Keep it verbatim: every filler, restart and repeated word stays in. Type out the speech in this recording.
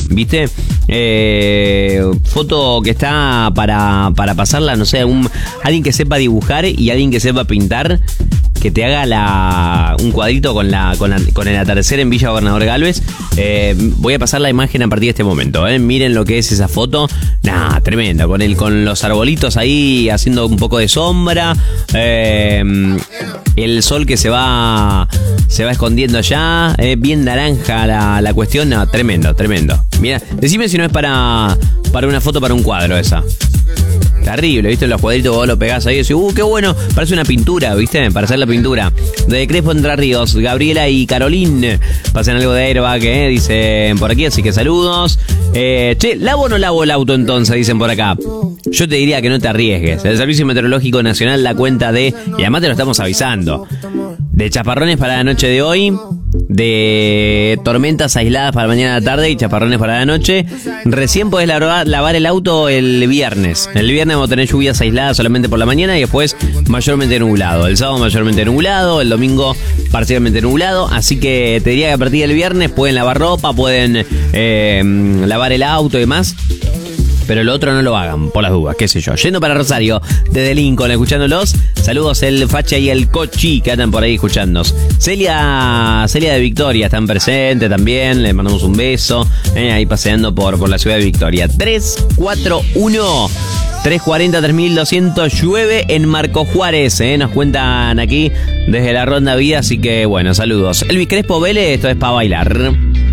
¿viste? Eh, foto que está para, para pasarla, no sé, un, alguien que sepa dibujar y alguien que sepa pintar, que te haga la, un cuadrito con, la, con, la, con el atardecer en Villa Gobernador Galvez. Eh, voy a pasar la imagen a partir de este momento. ¿eh? Miren lo que es esa foto. Nah, tremenda. Con, el, con los arbolitos ahí haciendo un poco de sombra. Eh, el sol que se va se va escondiendo ya. Eh, bien naranja la, la cuestión. No, tremendo, tremendo. Mira, decime si no es para, para una foto, para un cuadro esa. Terrible, ¿viste? Los cuadritos vos lo pegás ahí y decís, uh, qué bueno, parece una pintura, ¿viste? Para hacer la pintura. De Crespo Entre Ríos, Gabriela y Carolín pasan algo de Airbag, ¿eh? Dicen por aquí, así que saludos. Eh, che, ¿lavo o no lavo el auto entonces? Dicen por acá. Yo te diría que no te arriesgues. El Servicio Meteorológico Nacional da cuenta de, y además te lo estamos avisando, de chaparrones para la noche de hoy, de tormentas aisladas para mañana a la tarde y chaparrones para la noche. Recién podés lavar, lavar el auto el viernes. El viernes vamos a tener lluvias aisladas solamente por la mañana y después mayormente nublado. El sábado mayormente nublado, el domingo parcialmente nublado. Así que te diría que a partir del viernes pueden lavar ropa, pueden eh, lavar el auto y demás. Pero lo otro no lo hagan, por las dudas, qué sé yo. Yendo para Rosario, desde Lincoln, escuchándolos. Saludos el Facha y el Cochi, que andan por ahí escuchándonos. Celia, Celia de Victoria, están presentes también. Le mandamos un beso. Eh, ahí paseando por, por la ciudad de Victoria. tres cuatro uno, tres cuarenta, tres mil doscientos. Llueve en Marco Juárez, eh, nos cuentan aquí desde la Ronda Vía. Así que, bueno, saludos. Elvis Crespo Vélez, esto es para bailar.